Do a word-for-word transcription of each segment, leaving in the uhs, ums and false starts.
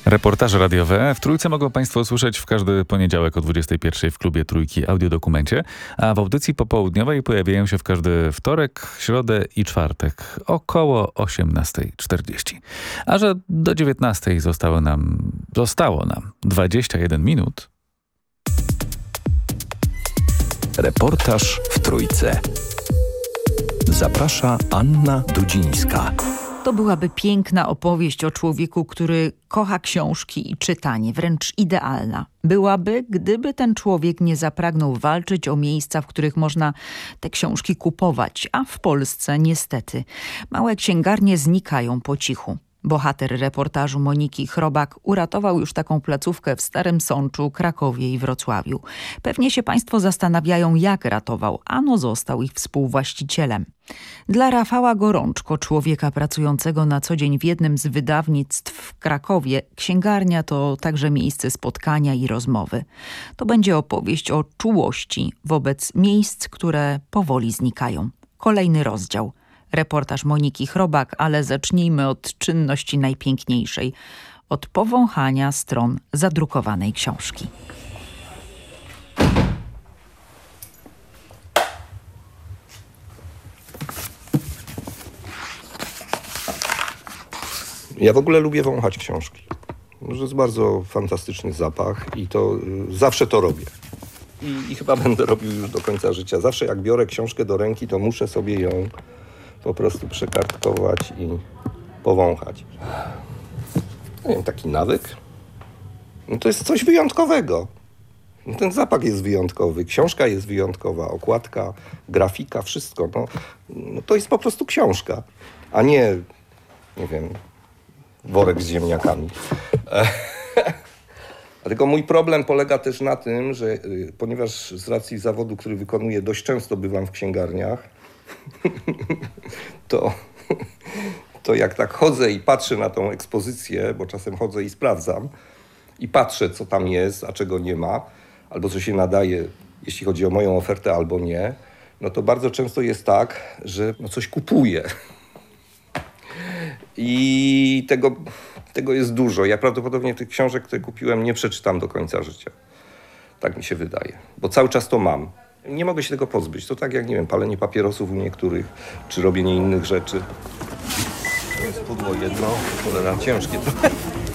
Reportaże radiowe w Trójce mogą Państwo usłyszeć w każdy poniedziałek o dwudziestej pierwszej w klubie Trójki Audiodokumencie, a w audycji popołudniowej pojawiają się w każdy wtorek, środę i czwartek około osiemnastej czterdzieści. A że do dziewiętnastej zostało nam, zostało nam dwadzieścia jeden minut. Reportaż w Trójce. Zaprasza Anna Dudzińska. To byłaby piękna opowieść o człowieku, który kocha książki i czytanie, wręcz idealna. Byłaby, gdyby ten człowiek nie zapragnął walczyć o miejsca, w których można te książki kupować, a w Polsce niestety małe księgarnie znikają po cichu. Bohater reportażu Moniki Chrobak uratował już taką placówkę w Starym Sączu, Krakowie i Wrocławiu. Pewnie się Państwo zastanawiają, jak ratował, ano został ich współwłaścicielem. Dla Rafała Gorączko, człowieka pracującego na co dzień w jednym z wydawnictw w Krakowie, księgarnia to także miejsce spotkania i rozmowy. To będzie opowieść o czułości wobec miejsc, które powoli znikają. Kolejny rozdział. Reportaż Moniki Chrobak, ale zacznijmy od czynności najpiękniejszej. Od powąchania stron zadrukowanej książki. Ja w ogóle lubię wąchać książki. To jest bardzo fantastyczny zapach i to y, zawsze to robię. I, I chyba będę robił już do końca życia. Zawsze jak biorę książkę do ręki, to muszę sobie ją po prostu przekartkować i powąchać. Nie wiem, taki nawyk. No to jest coś wyjątkowego. Ten zapach jest wyjątkowy, książka jest wyjątkowa, okładka, grafika, wszystko. No, no to jest po prostu książka, a nie, nie wiem, worek z ziemniakami. Tylko mój problem polega też na tym, że y, ponieważ z racji zawodu, który wykonuję, dość często bywam w księgarniach, to, to jak tak chodzę i patrzę na tą ekspozycję, bo czasem chodzę i sprawdzam i patrzę, co tam jest, a czego nie ma, albo co się nadaje, jeśli chodzi o moją ofertę, albo nie, no to bardzo często jest tak, że no coś kupuję. I tego, tego jest dużo. Ja prawdopodobnie tych książek, które kupiłem, nie przeczytam do końca życia. Tak mi się wydaje, bo cały czas to mam. Nie mogę się tego pozbyć. To tak jak, nie wiem, palenie papierosów u niektórych, czy robienie innych rzeczy. To jest pudło jedno, cholera, ciężkie trochę.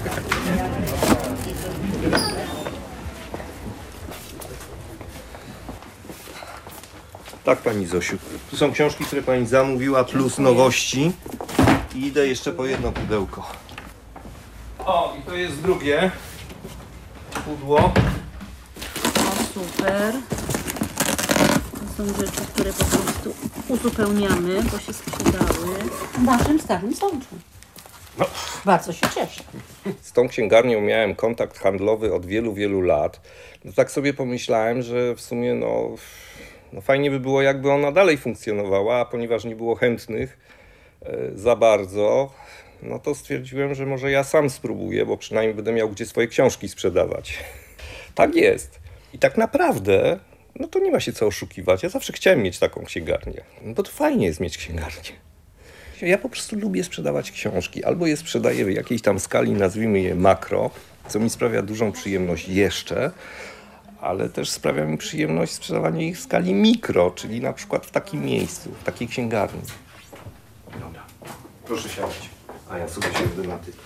Tak, pani Zosiu. Tu są książki, które pani zamówiła, plus nowości. I idę jeszcze po jedno pudełko. O, i to jest drugie pudło. O, super. To są rzeczy, które po prostu uzupełniamy, bo się sprzedały w naszym Starym Sączu. No. Bardzo się cieszę. Z tą księgarnią miałem kontakt handlowy od wielu, wielu lat. No tak sobie pomyślałem, że w sumie no, no fajnie by było, jakby ona dalej funkcjonowała, a ponieważ nie było chętnych e, za bardzo, no to stwierdziłem, że może ja sam spróbuję, bo przynajmniej będę miał gdzie swoje książki sprzedawać. Tak jest. I tak naprawdę, no to nie ma się co oszukiwać. Ja zawsze chciałem mieć taką księgarnię, no bo to fajnie jest mieć księgarnię. Ja po prostu lubię sprzedawać książki. Albo je sprzedaję w jakiejś tam skali, nazwijmy je makro, co mi sprawia dużą przyjemność jeszcze, ale też sprawia mi przyjemność sprzedawanie ich w skali mikro, czyli na przykład w takim miejscu, w takiej księgarni. Dobra, proszę siadać, a ja sobie siądę na ty.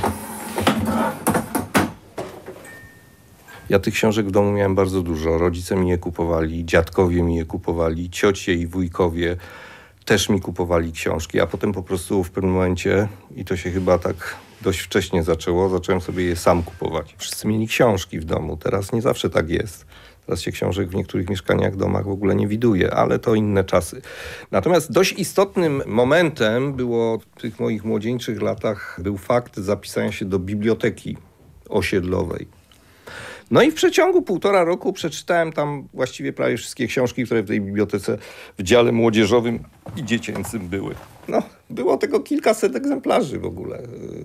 Ja tych książek w domu miałem bardzo dużo. Rodzice mi je kupowali, dziadkowie mi je kupowali, ciocie i wujkowie też mi kupowali książki, a potem po prostu w pewnym momencie, i to się chyba tak dość wcześnie zaczęło, zacząłem sobie je sam kupować. Wszyscy mieli książki w domu, teraz nie zawsze tak jest. Teraz się książek w niektórych mieszkaniach, domach w ogóle nie widuje, ale to inne czasy. Natomiast dość istotnym momentem było w tych moich młodzieńczych latach był fakt zapisania się do biblioteki osiedlowej. No i w przeciągu półtora roku przeczytałem tam właściwie prawie wszystkie książki, które w tej bibliotece w dziale młodzieżowym i dziecięcym były. No, było tego kilkaset egzemplarzy w ogóle.